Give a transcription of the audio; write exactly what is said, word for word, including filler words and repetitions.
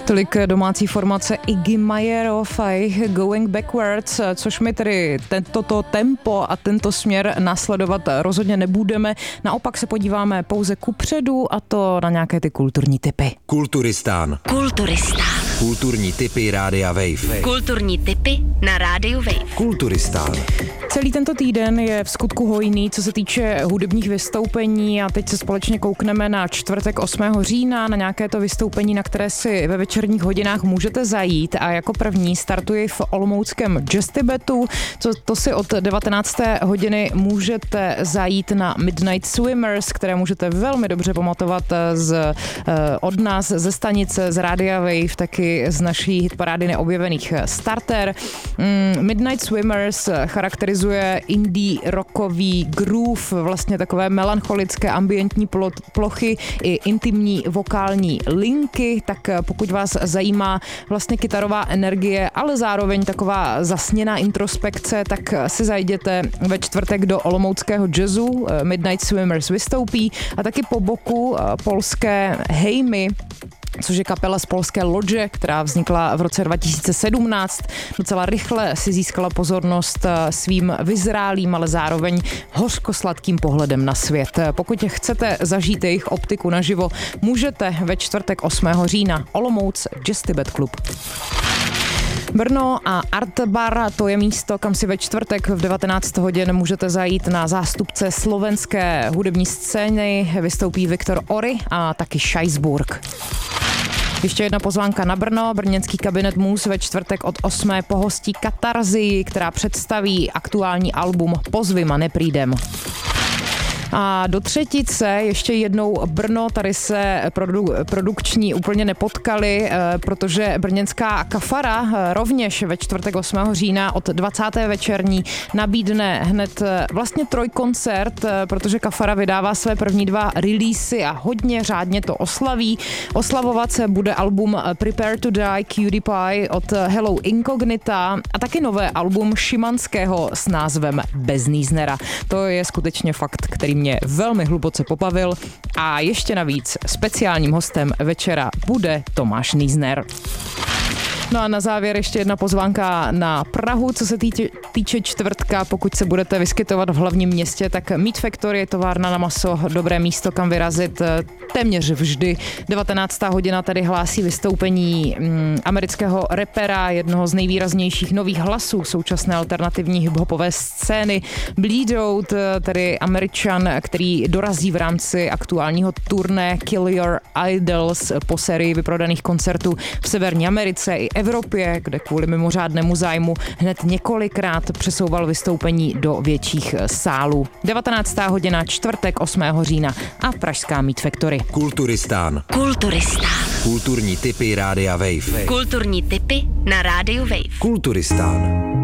Tolik domácí formace Iggy Majorov a jejich Going Backwards, což my tedy toto tempo a tento směr následovat rozhodně nebudeme. Naopak se podíváme pouze kupředu, a to na nějaké ty kulturní tipy. Kulturistán. Kulturistán. Kulturní tipy Rádia Wave. Kulturní tipy na Rádiu Wave. Kulturistán. Celý tento týden je v skutku hojný, co se týče hudebních vystoupení, a teď se společně koukneme na čtvrtek osmého října, na nějaké to vystoupení, na které si ve večerních hodinách můžete zajít, a jako první startuji v olomouckém Jazz Tibetu. To, to si od devatenácté hodiny můžete zajít na Midnight Swimmers, které můžete velmi dobře pamatovat z, od nás ze stanice, z Rádia Wave, taky z naší hitparády neobjevených Starter. Midnight Swimmers charakterizuje indie rockový groove, vlastně takové melancholické ambientní plochy i intimní vokální linky, tak pokud vás zajímá vlastně kytarová energie, ale zároveň taková zasněná introspekce, tak si zajděte ve čtvrtek do olomouckého jazzu. Midnight Swimmers vystoupí a taky po boku polské Hejmy, což je kapela z polské Lodže, která vznikla v roce dva tisíce sedmnáct. Docela rychle si získala pozornost svým vyzrálým, ale zároveň hořkosladkým pohledem na svět. Pokud chcete zažít jejich optiku naživo, můžete ve čtvrtek osmého října Olomouc Jazz Tibet Club. Brno a Art Bar, to je místo, kam si ve čtvrtek v devatenáct hodin můžete zajít na zástupce slovenské hudební scény. Vystoupí Viktor Ory a taky Scheisburg. Ještě jedna pozvánka na Brno. Brněnský kabinet Mus ve čtvrtek od osmé pohostí Katarzii, která představí aktuální album Pozvím a neprídem. A do třetice ještě jednou Brno, tady se produ- produkční úplně nepotkali, e, protože brněnská Kafara rovněž ve čtvrtek osmého října od dvacáté večerní nabídne hned vlastně trojkoncert, e, protože Kafara vydává své první dva releasy a hodně řádně to oslaví. Oslavovat se bude album Prepare to Die Cutie Pie od Hello Incognita a taky nové album Šimanského s názvem Bez Níznera. To je skutečně fakt, který mě velmi hluboce pobavil, a ještě navíc speciálním hostem večera bude Tomáš Nízner. No a na závěr ještě jedna pozvánka na Prahu, co se týče, týče čtvrtka. Pokud se budete vyskytovat v hlavním městě, tak Meat Factory je továrna na maso, dobré místo, kam vyrazit téměř vždy. devatenáctá hodina tady hlásí vystoupení mm, amerického rapera, jednoho z nejvýraznějších nových hlasů současné alternativní hiphopové scény, Bleed Out, tedy Američan, který dorazí v rámci aktuálního turné Kill Your Idols po sérii vyprodaných koncertů v Severní Americe i Evropě, kde kvůli mimořádnému zájmu hned několikrát přesouval vystoupení do větších sálů. devatenáctá hodina, čtvrtek osmého října a pražská Meat Factory. Kulturistán. Kulturistán. Kulturní tipy Rádia Wave. Kulturní tipy na Rádiu Wave. Kulturistán.